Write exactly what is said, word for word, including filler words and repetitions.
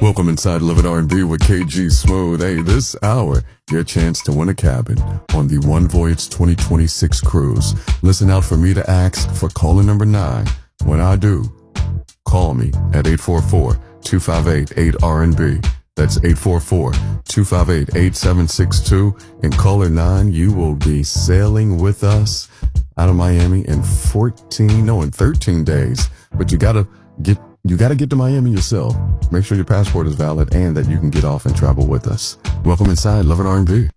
Welcome inside Love It R and B with K G Smooth. Hey, this hour, your chance to win a cabin on the One Voyage twenty twenty-six cruise. Listen out for me to ask for caller number nine. When I do, call me at eight four four, two five eight, eight R and B. That's eight four four, two five eight, eight seven six two. And caller nine, you will be sailing with us out of Miami in fourteen, no, in thirteen days. But you gotta get You got to get to Miami yourself. Make sure your passport is valid and that you can get off and travel with us. Welcome inside Love It R and B.